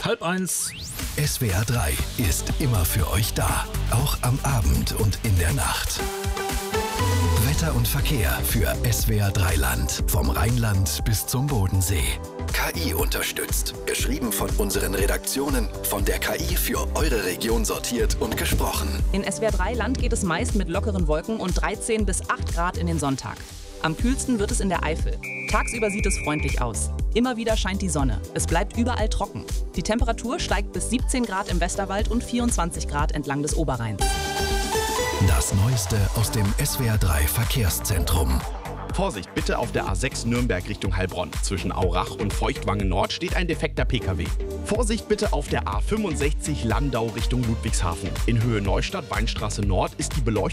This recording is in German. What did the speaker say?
12:30. SWR 3 ist immer für euch da, auch am Abend und in der Nacht. Wetter und Verkehr für SWR 3 Land, vom Rheinland bis zum Bodensee. KI unterstützt, geschrieben von unseren Redaktionen, von der KI für eure Region sortiert und gesprochen. In SWR 3 Land geht es meist mit lockeren Wolken und 13 bis 8 Grad in den Sonntag. Am kühlsten wird es in der Eifel. Tagsüber sieht es freundlich aus. Immer wieder scheint die Sonne. Es bleibt überall trocken. Die Temperatur steigt bis 17 Grad im Westerwald und 24 Grad entlang des Oberrheins. Das Neueste aus dem SWR 3 Verkehrszentrum. Vorsicht, bitte auf der A6 Nürnberg Richtung Heilbronn. Zwischen Aurach und Feuchtwangen Nord steht ein defekter PKW. Vorsicht bitte auf der A65 Landau Richtung Ludwigshafen. In Höhe Neustadt, Weinstraße Nord ist die Beleuchtung